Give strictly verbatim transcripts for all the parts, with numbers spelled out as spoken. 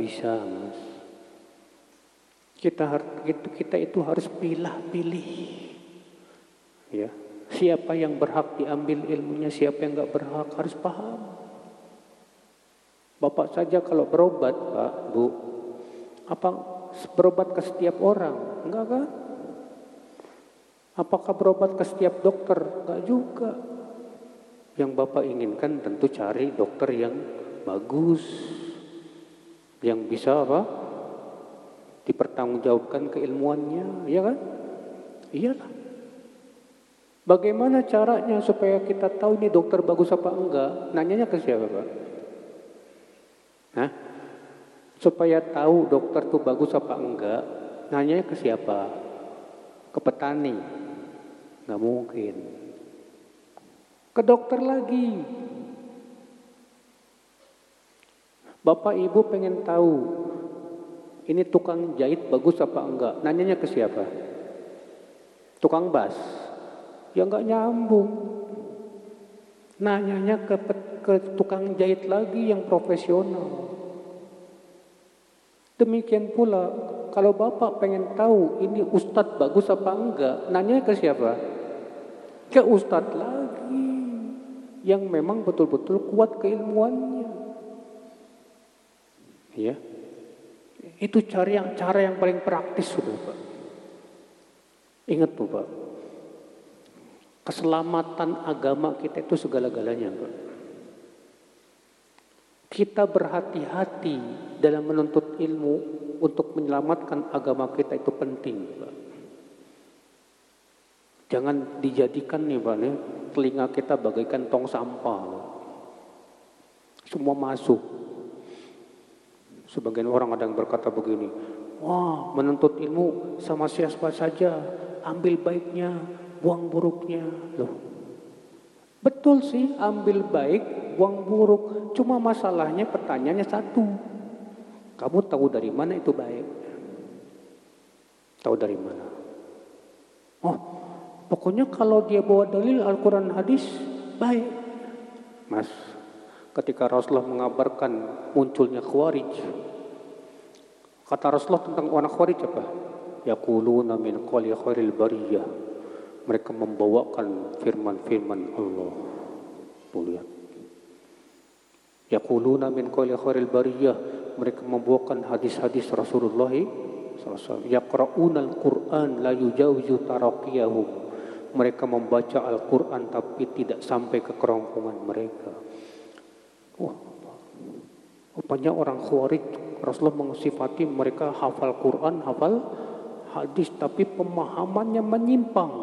bisa, Mas. Kita itu kita itu harus pilih-pilih. Ya. Siapa yang berhak diambil ilmunya, siapa yang enggak berhak, harus paham. Bapak saja kalau berobat, Pak, Bu, apa berobat ke setiap orang? Enggak kan? Apakah berobat ke setiap dokter? Enggak juga. Yang Bapak inginkan tentu cari dokter yang bagus, yang bisa apa? Dipertanggungjawabkan keilmuannya, ya kan? Iyalah. Bagaimana caranya supaya kita tahu ini dokter bagus apa enggak? Nanyanya ke siapa, Pak? Hah? Supaya tahu dokter itu bagus apa enggak, nanyanya ke siapa? Ke petani? Nggak mungkin. Ke dokter lagi. Bapak Ibu pengen tahu ini tukang jahit bagus apa enggak, nanyanya ke siapa? Tukang bas? Ya enggak nyambung. Nanyanya ke, ke tukang jahit lagi yang profesional. Demikian pula kalau Bapak pengen tahu ini ustadz bagus apa enggak, nanyanya ke siapa? Ke ustadz lagi yang memang betul-betul kuat keilmuannya. Ya. Itu cara yang cara yang paling praktis sudah, Pak. Ingat tuh, Pak. Keselamatan agama kita itu segala-galanya, Pak. Kita berhati-hati dalam menuntut ilmu untuk menyelamatkan agama kita itu penting, Pak. Jangan dijadikan nih, Pak, nih, telinga kita bagaikan tong sampah, Pak. Semua masuk. Sebagian orang ada yang berkata begini, wah, menuntut ilmu sama siapa saja, ambil baiknya, buang buruknya. Loh, betul sih, ambil baik, buang buruk. Cuma masalahnya pertanyaannya satu. Kamu tahu dari mana itu baik? Tahu dari mana? Oh, pokoknya kalau dia bawa dalil Al-Quran hadis, baik. Mas, ketika Rasulullah mengabarkan munculnya Khawarij, kata Rasulullah tentang orang Khawarij apa? Yaquluna min qali khairil bariyah. Mereka membawakan firman-firman Allah. Tuh lihat. Yaquluna min qali khairil bariyah. Mereka membawakan hadis-hadis Rasulullah sallallahu alaihi wasallam. Yaqra'una al-Qur'an la yujawizu taraqiyahum. Mereka membaca Al-Quran tapi tidak sampai ke kerongkongan mereka. Wah, rupanya orang Khawarij, Rasulullah mensifati mereka hafal Quran, hafal hadis, tapi pemahamannya menyimpang.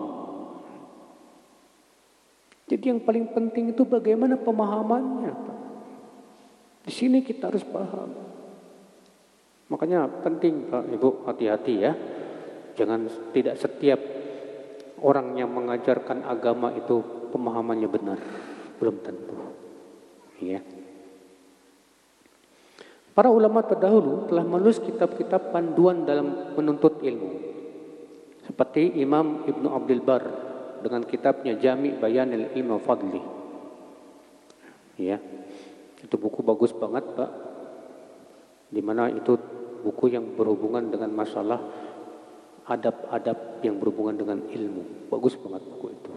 Jadi yang paling penting itu bagaimana pemahamannya. Di sini kita harus paham. Makanya penting, Pak, Ibu, hati-hati ya. Jangan tidak setiap orang yang mengajarkan agama itu pemahamannya benar. Belum tentu. Ya. Para ulama terdahulu telah menulis kitab-kitab panduan dalam menuntut ilmu. Seperti Imam Ibnu Abdul Bar dengan kitabnya Jami' Bayanil Ilmi wa Fadli. Ya. Itu buku bagus banget, Pak. Di mana itu buku yang berhubungan dengan masalah adab-adab yang berhubungan dengan ilmu. Bagus banget buku itu.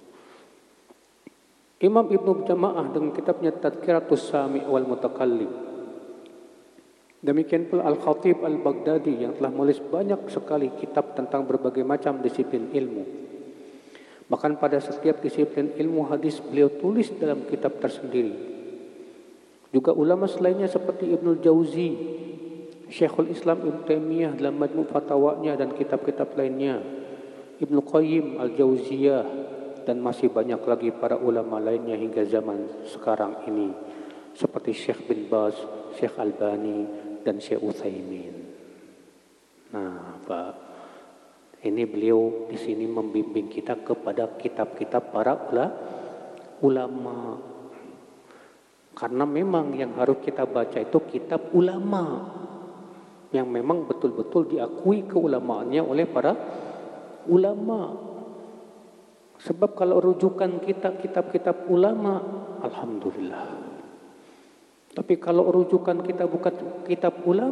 Imam Ibnu Jamaah dengan kitabnya Tadhkiratus Sami' wal Mutakallim. Demikian pula Al-Khatib Al-Baghdadi yang telah menulis banyak sekali kitab tentang berbagai macam disiplin ilmu. Bahkan pada setiap disiplin ilmu hadis beliau tulis dalam kitab tersendiri. Juga ulama selainnya seperti Ibnu Jauzi, Syekhul Islam Ibnu Taimiyah dalam Majmu' Fatawanya dan kitab-kitab lainnya, Ibnu Qayyim Al-Jauziyah, dan masih banyak lagi para ulama lainnya hingga zaman sekarang ini seperti Syekh bin Baz, Syekh Albani, dan Syekh Utsaimin. Nah, Pak, ini beliau di sini membimbing kita kepada kitab-kitab para ulama. Karena memang yang harus kita baca itu kitab ulama yang memang betul-betul diakui keulamaannya oleh para ulama. Sebab kalau rujukan kita kitab-kitab ulama, alhamdulillah. Tapi kalau rujukan kita bukan kitab ulama,